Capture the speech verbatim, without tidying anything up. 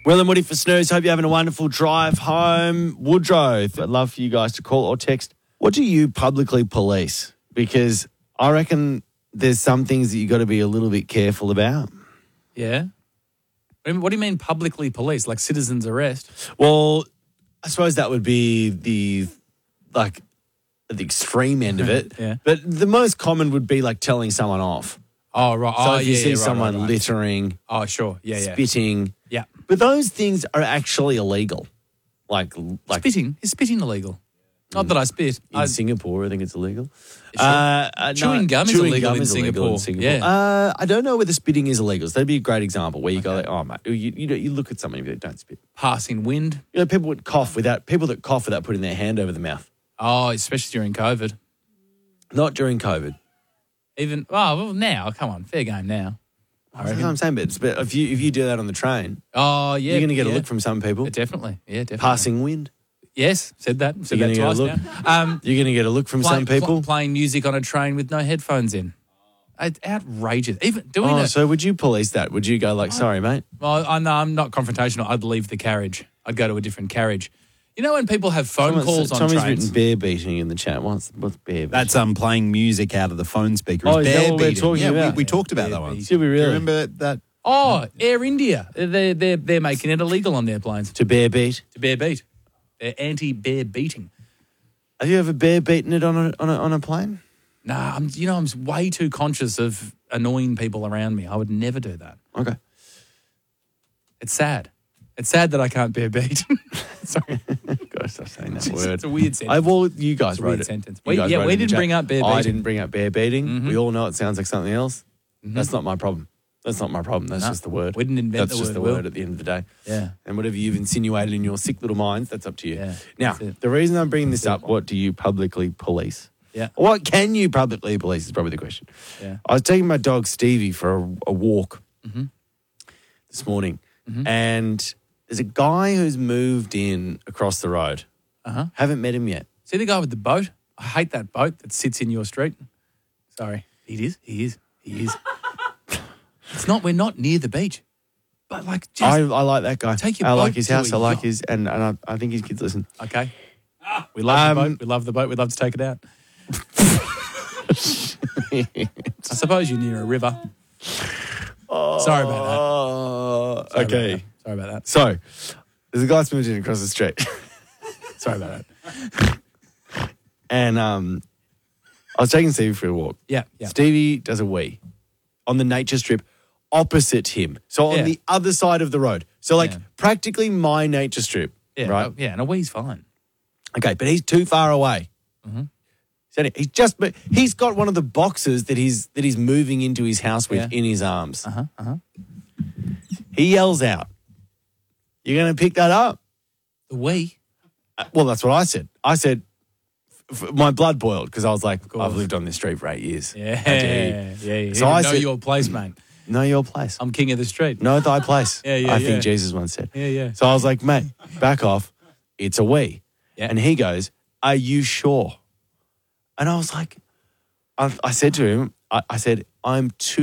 Will and Woody for Snooze. Hope you're having a wonderful drive home. Woodrow, I'd love for you guys to call or text. What do you publicly police? Because I reckon there's some things that you got to be a little bit careful about. Yeah. What do you mean publicly police? Like citizen's arrest? Well, I suppose that would be the, like, the extreme end of it. Yeah. But the most common would be like telling someone off. Oh, right. So oh, if you yeah, see yeah, right, someone right, right. littering, Oh, sure. Yeah, yeah. spitting. Yeah. But those things are actually illegal. Like, like Spitting? Is spitting illegal? Not that I spit. in I, Singapore, I think it's illegal. Sure. Uh, uh, Chewing no, gum is chewing illegal gum in is illegal Singapore. in Singapore. Yeah. Uh, I don't know whether spitting is illegal. So that'd be a great example where you go like, oh, mate, you, you, know, you look at somebody that don't spit. Passing wind. You know, people would cough without, people that cough without putting their hand over the mouth. Oh, especially during COVID. Not during COVID. Even, oh, well, now, come on, fair game now. I That's reckon. what I'm saying, but, it's, but if you if you do that on the train, Oh, yeah. you're going to get yeah. a look from some people. Yeah, definitely. Yeah, definitely. Passing wind. Yes, said that. Said You're that gonna twice get a now. Um, You're going to get a look from play- some people. pl- playing music on a train with no headphones in. It's outrageous. Even doing Oh, it. so would you police that? Would you go like, sorry, mate? Well, I know I'm not confrontational. I'd leave the carriage. I'd go to a different carriage. You know when people have phone Someone's- calls on Tommy's trains? written bear beating in the chat. What's, what's bear beating? That's um playing music out of the phone speaker. Oh, It's is that bear what we're beating. talking yeah, about? we, we talked about Bear that once. Did we Do really? you remember that? Oh, Air India. They're, they're, they're making it illegal on their planes To bear beat. to bear beat. They're anti-bear beating. Have you ever bear beaten it on a on a, on a plane? Nah, I'm, you know, I'm way too conscious of annoying people around me. I would never do that. Okay. It's sad. It's sad that I can't bear beat. Sorry. Gotta stop saying that It's, word. it's a weird I sentence. well, you guys It's a wrote weird it. sentence. You We- guys yeah, wrote we it in the didn't chat. bring up bear I beating. didn't bring up bear beating. We all know it sounds like something else. That's not my problem. That's not my problem. That's No, just the word. we didn't invent That's the just word, the Will. word at the end of the day. Yeah. And whatever you've insinuated in your sick little minds, that's up to you. Yeah, Now, that's it. the reason I'm bringing this up, what do you publicly police? Yeah. What can you publicly police is probably the question. Yeah. I was taking my dog Stevie for a, a walk Mm-hmm. this morning, and there's a guy who's moved in across the road. Uh-huh. Haven't met him yet. See the guy with the boat? I hate that boat that sits in your street. Sorry. It is. He is. He is. It's not, we're not near the beach. But like, just, I, I like that guy. Take your I like boat his to house. a I like yacht. his, and, and I, I think his kids listen. okay. We love the Um, boat. We love the boat. We'd love to take it out. I suppose you're near a river. Sorry about that. Oh, Sorry okay. About that. Sorry about that. So, there's a guy that's moved in across the street. Sorry about that. And um, I was taking Stevie for a walk. Yeah. Yeah. Stevie does a wee on the nature strip opposite him. So on Yeah. the other side of the road. So like Yeah. practically my nature strip. Yeah. Right? oh, yeah. And a wee's fine. Okay, but he's too far away. Mm-hmm. So he's just, but he's got one of the boxes that he's that he's moving into his house with Yeah. in his arms. Uh huh. Uh huh. He yells out, "You're going to pick that up?" The wee. Uh, Well, that's what I said. I said, f- f- my blood boiled because I was like, course. I've lived on this street for eight years. Yeah. How dare you? Yeah. Yeah. So You I know said- your place, mate. Know your place. I'm king of the street. Know thy place. Yeah, yeah, I yeah. think Jesus once said. Yeah. Yeah. So I was like, mate, back off. It's a we. Yeah. And he goes, are you sure? And I was like, I, I said to him, I, I said, I'm too